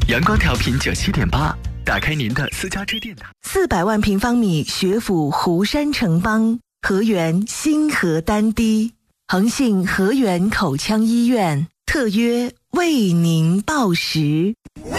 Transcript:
阳光调频97.8，打开您的私家车电台。 400万平方米学府湖山城邦，河源新河丹堤，恒信河源口腔医院特约为您报时。